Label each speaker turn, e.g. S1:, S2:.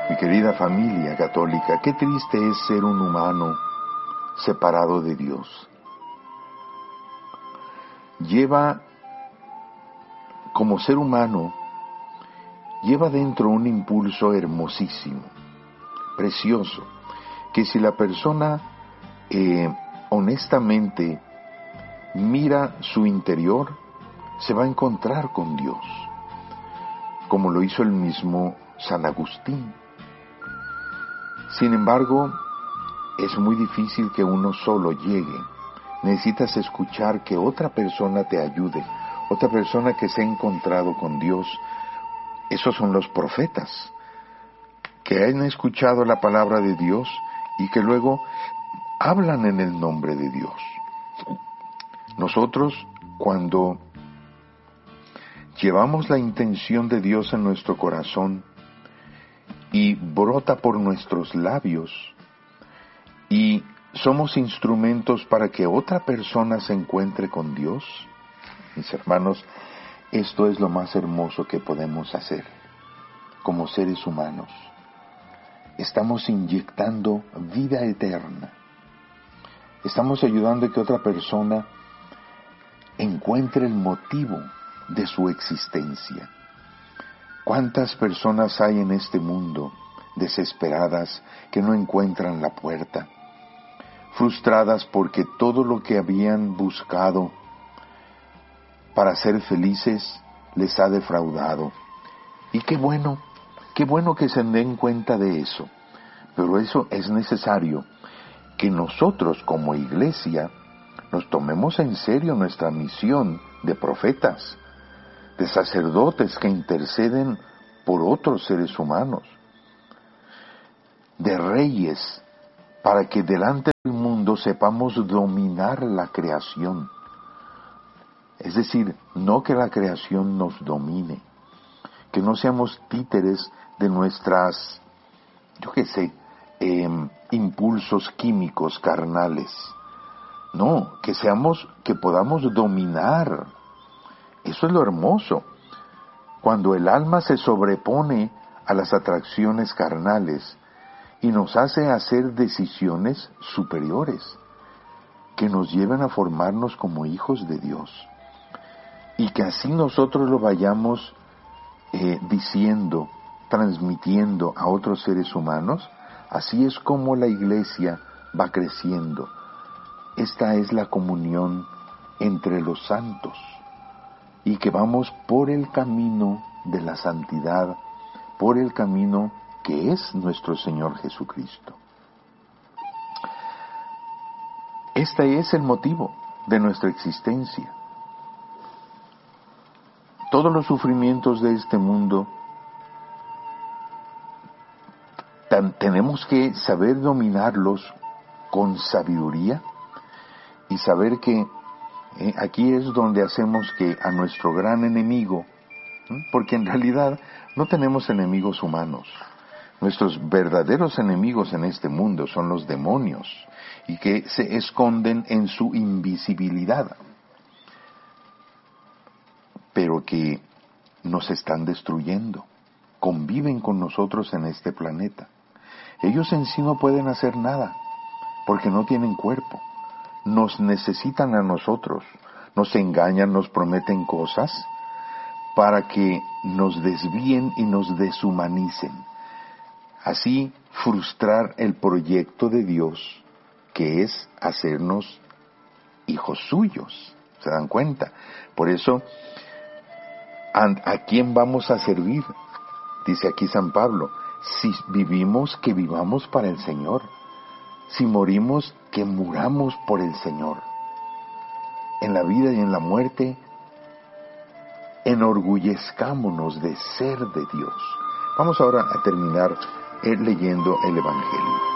S1: Mi querida familia católica, qué triste es ser un humano separado de Dios. Como ser humano, lleva dentro un impulso hermosísimo, precioso, que si la persona honestamente mira su interior, se va a encontrar con Dios, como lo hizo el mismo San Agustín. Sin embargo, es muy difícil que uno solo llegue. Necesitas escuchar que otra persona te ayude, otra persona que se ha encontrado con Dios. Esos son los profetas, que han escuchado la palabra de Dios y que luego hablan en el nombre de Dios. Nosotros, cuando llevamos la intención de Dios en nuestro corazón y brota por nuestros labios y somos instrumentos para que otra persona se encuentre con Dios, mis hermanos, esto es lo más hermoso que podemos hacer como seres humanos. Estamos inyectando vida eterna. Estamos ayudando a que otra persona encuentre el motivo de su existencia. ¿Cuántas personas hay en este mundo desesperadas que no encuentran la puerta? Frustradas porque todo lo que habían buscado para ser felices les ha defraudado. Y qué bueno que se den cuenta de eso. Pero eso es necesario que nosotros como iglesia nos tomemos en serio nuestra misión de profetas, de sacerdotes que interceden por otros seres humanos, de reyes, para que delante del mundo sepamos dominar la creación. Es decir, no que la creación nos domine, que no seamos títeres de nuestras, impulsos químicos carnales. No, que podamos dominar. Eso es lo hermoso. Cuando el alma se sobrepone a las atracciones carnales y nos hace hacer decisiones superiores que nos lleven a formarnos como hijos de Dios. Y que así nosotros lo vayamos diciendo, transmitiendo a otros seres humanos, así es como la iglesia va creciendo. Esta es la comunión entre los santos y que vamos por el camino de la santidad, por el camino que es nuestro Señor Jesucristo. Este es el motivo de nuestra existencia. Todos los sufrimientos de este mundo tenemos que saber dominarlos con sabiduría y saber que aquí es donde hacemos que a nuestro gran enemigo, porque en realidad no tenemos enemigos humanos. Nuestros verdaderos enemigos en este mundo son los demonios y que se esconden en su invisibilidad, pero que nos están destruyendo, conviven con nosotros en este planeta. Ellos en sí no pueden hacer nada, porque no tienen cuerpo. Nos necesitan a nosotros, nos engañan, nos prometen cosas para que nos desvíen y nos deshumanicen. Así frustrar el proyecto de Dios, que es hacernos hijos suyos. ¿Se dan cuenta? Por eso, ¿a quién vamos a servir? Dice aquí San Pablo, si vivimos, que vivamos para el Señor. Si morimos, que muramos por el Señor. En la vida y en la muerte, enorgullezcámonos de ser de Dios. Vamos ahora a terminar leyendo el Evangelio.